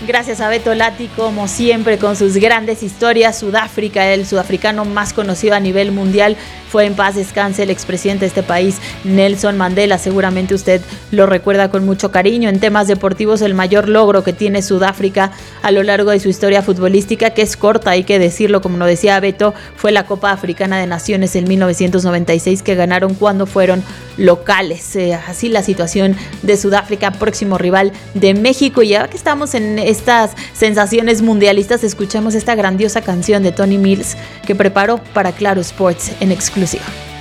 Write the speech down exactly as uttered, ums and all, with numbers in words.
Gracias a Beto Lati, como siempre, con sus grandes historias. Sudáfrica, el sudafricano más conocido a nivel mundial, fue en paz descanse el expresidente de este país, Nelson Mandela. Seguramente usted lo recuerda con mucho cariño. En temas deportivos, el mayor logro que tiene Sudáfrica a lo largo de su historia futbolística, que es corta, hay que decirlo, como lo decía Beto, fue la Copa Africana de Naciones en mil novecientos noventa y seis, que ganaron cuando fueron locales. Eh, así la situación de Sudáfrica, próximo rival de México. Y ya que estamos en estas sensaciones mundialistas, escuchemos esta grandiosa canción de Tony Mills que preparó para Claro Sports en exclusiva.